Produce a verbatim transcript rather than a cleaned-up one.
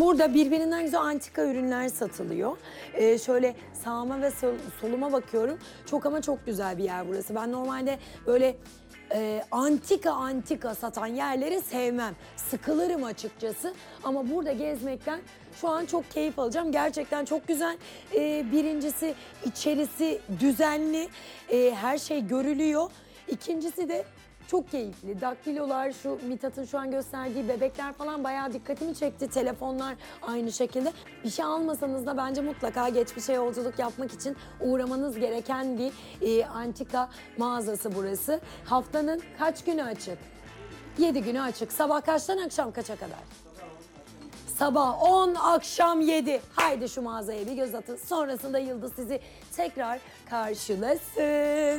Burada birbirinden güzel antika ürünler satılıyor. Ee, şöyle sağıma ve sol- soluma bakıyorum. Çok ama çok güzel bir yer burası. Ben normalde böyle e, antika antika satan yerleri sevmem. Sıkılırım açıkçası. Ama burada gezmekten şu an çok keyif alacağım. Gerçekten çok güzel. Ee, birincisi içerisi düzenli. Ee, her şey görülüyor. İkincisi de çok keyifli. Daktilolar, şu Mithat'ın şu an gösterdiği bebekler falan bayağı dikkatimi çekti. Telefonlar aynı şekilde. Bir şey almasanız da bence mutlaka geçmişe yolculuk yapmak için uğramanız gereken bir e, antika mağazası burası. Haftanın kaç günü açık? yedi günü açık. Sabah kaçtan akşam kaça kadar? Sabah on, akşam yedi. Haydi şu mağazaya bir göz atın. Sonrasında Yıldız sizi tekrar karşılasın.